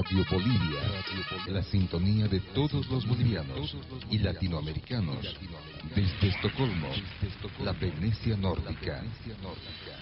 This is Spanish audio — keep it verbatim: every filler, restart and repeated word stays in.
Radio Bolivia, la sintonía de todos los bolivianos y latinoamericanos, desde Estocolmo, la Venecia nórdica.